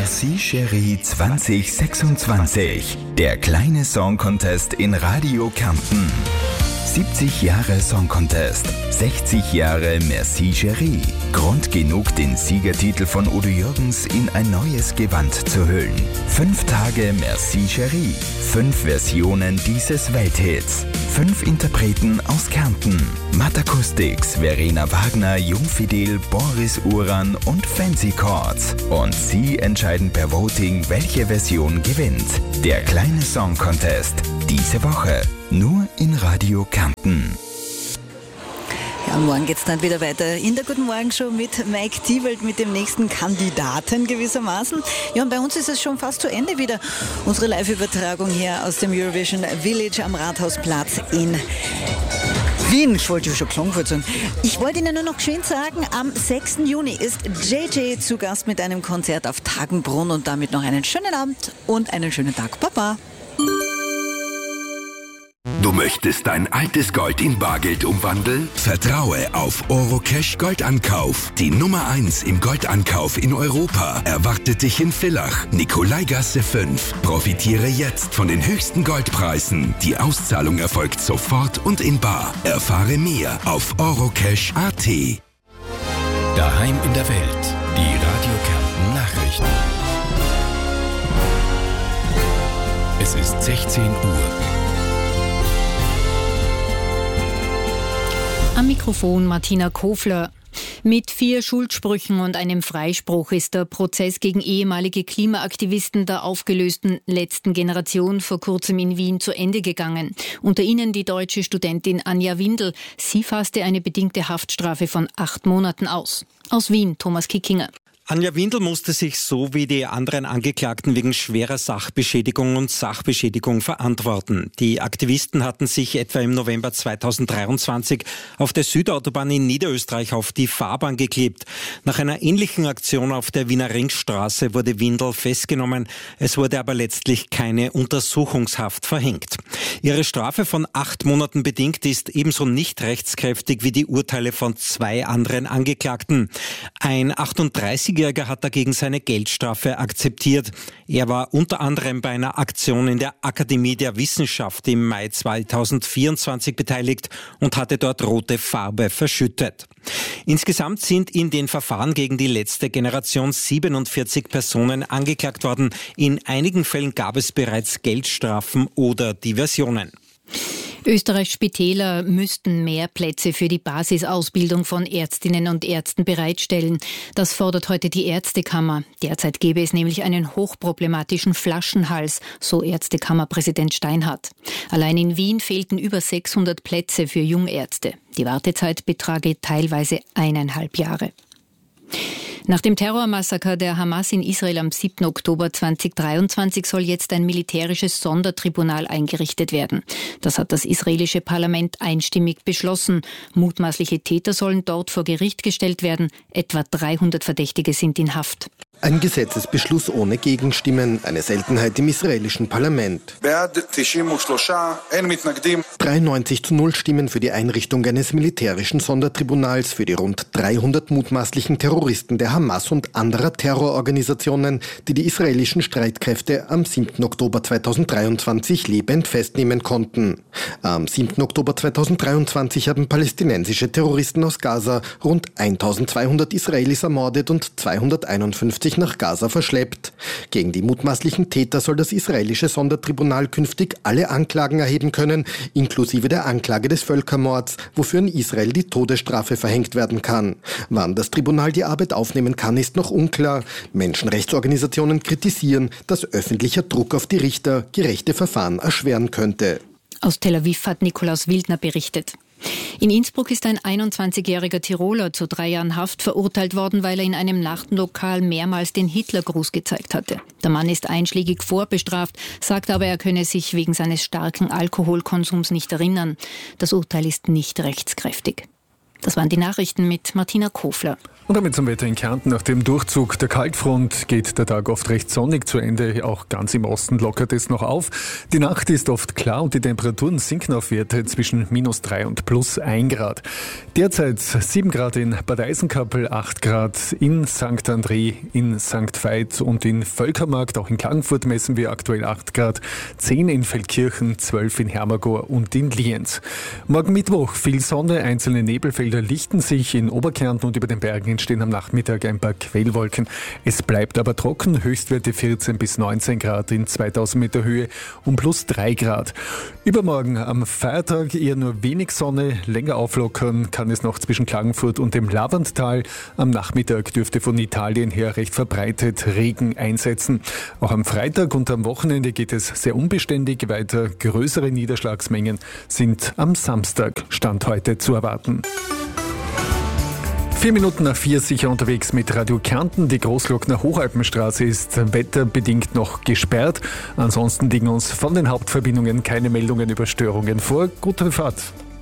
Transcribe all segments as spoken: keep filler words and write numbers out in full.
Merci Chérie zwanzig sechsundzwanzig. Der kleine Song Contest in Radio Kärnten. siebzig Jahre Song Contest, sechzig Jahre Merci Chérie. Grund genug, den Siegertitel von Udo Jürgens in ein neues Gewand zu hüllen. Fünf Tage Merci Chérie. Fünf Versionen dieses Welthits. Fünf Interpreten aus Kärnten. Matt Acoustics, Verena Wagner, Jungfidel, Boris Uran und Fancy Chords. Und Sie entscheiden per Voting, welche Version gewinnt. Der kleine Song Contest. Diese Woche nur in Radio Kärnten. Ja, und morgen geht es dann wieder weiter in der Guten Morgen Show mit Mike Diewald, mit dem nächsten Kandidaten gewissermaßen. Ja, und bei uns ist es schon fast zu Ende wieder. Unsere Live-Übertragung hier aus dem Eurovision Village am Rathausplatz in Wien. Ich wollte schon Klangwort sagen. Ich wollte Ihnen nur noch schön sagen, am sechsten Juni ist J J zu Gast mit einem Konzert auf Tagenbrunn und damit noch einen schönen Abend und einen schönen Tag. Baba! Du möchtest dein altes Gold in Bargeld umwandeln? Vertraue auf Orocash Goldankauf. Die Nummer eins im Goldankauf in Europa erwartet dich in Villach, Nikolaigasse fünf. Profitiere jetzt von den höchsten Goldpreisen. Die Auszahlung erfolgt sofort und in bar. Erfahre mehr auf orocash punkt at. Daheim in der Welt. Die Radio Kärnten Nachrichten. Es ist sechzehn Uhr. Am Mikrofon Martina Kofler. Mit vier Schuldsprüchen und einem Freispruch ist der Prozess gegen ehemalige Klimaaktivisten der aufgelösten letzten Generation vor kurzem in Wien zu Ende gegangen. Unter ihnen die deutsche Studentin Anja Windel. Sie fasste eine bedingte Haftstrafe von acht Monaten aus. Aus Wien, Thomas Kickinger. Anja Windel musste sich so wie die anderen Angeklagten wegen schwerer Sachbeschädigung und Sachbeschädigung verantworten. Die Aktivisten hatten sich etwa im November zweitausenddreiundzwanzig auf der Südautobahn in Niederösterreich auf die Fahrbahn geklebt. Nach einer ähnlichen Aktion auf der Wiener Ringstraße wurde Windel festgenommen. Es wurde aber letztlich keine Untersuchungshaft verhängt. Ihre Strafe von acht Monaten bedingt ist ebenso nicht rechtskräftig wie die Urteile von zwei anderen Angeklagten. Ein achtunddreißigjähriger hat dagegen seine Geldstrafe akzeptiert. Er war unter anderem bei einer Aktion in der Akademie der Wissenschaft im Mai zweitausendvierundzwanzig beteiligt und hatte dort rote Farbe verschüttet. Insgesamt sind in den Verfahren gegen die letzte Generation siebenundvierzig Personen angeklagt worden. In einigen Fällen gab es bereits Geldstrafen oder Diversionen. Österreichs Spitäler müssten mehr Plätze für die Basisausbildung von Ärztinnen und Ärzten bereitstellen. Das fordert heute die Ärztekammer. Derzeit gäbe es nämlich einen hochproblematischen Flaschenhals, so Ärztekammerpräsident Steinhardt. Allein in Wien fehlten über sechshundert Plätze für Jungärzte. Die Wartezeit betrage teilweise eineinhalb Jahre. Nach dem Terrormassaker der Hamas in Israel am siebten Oktober zweitausenddreiundzwanzig soll jetzt ein militärisches Sondertribunal eingerichtet werden. Das hat das israelische Parlament einstimmig beschlossen. Mutmaßliche Täter sollen dort vor Gericht gestellt werden. Etwa dreihundert Verdächtige sind in Haft. Ein Gesetzesbeschluss ohne Gegenstimmen, eine Seltenheit im israelischen Parlament. dreiundneunzig zu null Stimmen für die Einrichtung eines militärischen Sondertribunals für die rund dreihundert mutmaßlichen Terroristen der Hamas und anderer Terrororganisationen, die die israelischen Streitkräfte am siebten Oktober zweitausenddreiundzwanzig lebend festnehmen konnten. Am siebten Oktober zweitausenddreiundzwanzig haben palästinensische Terroristen aus Gaza rund eintausendzweihundert Israelis ermordet und zweihunderteinundfünfzig nach Gaza verschleppt. Gegen die mutmaßlichen Täter soll das israelische Sondertribunal künftig alle Anklagen erheben können, inklusive der Anklage des Völkermords, wofür in Israel die Todesstrafe verhängt werden kann. Wann das Tribunal die Arbeit aufnehmen kann, ist noch unklar. Menschenrechtsorganisationen kritisieren, dass öffentlicher Druck auf die Richter gerechte Verfahren erschweren könnte. Aus Tel Aviv hat Nikolaus Wildner berichtet. In Innsbruck ist ein einundzwanzigjähriger Tiroler zu drei Jahren Haft verurteilt worden, weil er in einem Nachtlokal mehrmals den Hitlergruß gezeigt hatte. Der Mann ist einschlägig vorbestraft, sagt aber, er könne sich wegen seines starken Alkoholkonsums nicht erinnern. Das Urteil ist nicht rechtskräftig. Das waren die Nachrichten mit Martina Kofler. Und damit zum Wetter in Kärnten. Nach dem Durchzug der Kaltfront geht der Tag oft recht sonnig zu Ende. Auch ganz im Osten lockert es noch auf. Die Nacht ist oft klar und die Temperaturen sinken auf Werte zwischen minus drei und plus ein Grad. Derzeit sieben Grad in Bad Eisenkappel, acht Grad in Sankt André, in Sankt Veit und in Völkermarkt. Auch in Klagenfurt messen wir aktuell acht Grad, zehn in Feldkirchen, zwölf in Hermagor und in Lienz. Morgen Mittwoch viel Sonne, einzelne Nebelfelder lichten sich in Oberkärnten und über den Bergen entstehen am Nachmittag ein paar Quellwolken. Es bleibt aber trocken, Höchstwerte vierzehn bis neunzehn Grad in zweitausend Meter Höhe und plus drei Grad. Übermorgen am Feiertag eher nur wenig Sonne, länger auflockern kann es noch zwischen Klagenfurt und dem Lavanttal. Am Nachmittag dürfte von Italien her recht verbreitet Regen einsetzen. Auch am Freitag und am Wochenende geht es sehr unbeständig weiter. Größere Niederschlagsmengen sind am Samstag, Stand heute, zu erwarten. Vier Minuten nach vier sicher unterwegs mit Radio Kärnten. Die Großglockner Hochalpenstraße ist wetterbedingt noch gesperrt. Ansonsten liegen uns von den Hauptverbindungen keine Meldungen über Störungen vor. Gute Fahrt.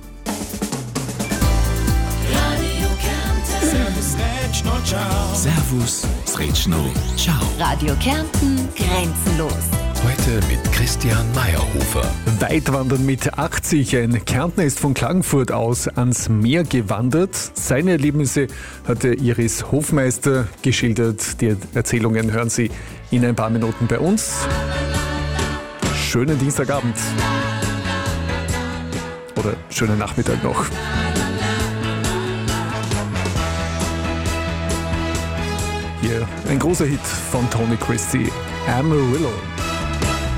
Servus, Sretschno, ciao. Radio Kärnten, grenzenlos. Heute mit Christian Meyerhofer. Weitwandern mit achtzig. Ein Kärntner ist von Klagenfurt aus ans Meer gewandert. Seine Erlebnisse hatte Iris Hofmeister geschildert. Die Erzählungen hören Sie in ein paar Minuten bei uns. Schönen Dienstagabend. Oder schönen Nachmittag noch. Hier ein großer Hit von Tony Christie, Amarillo.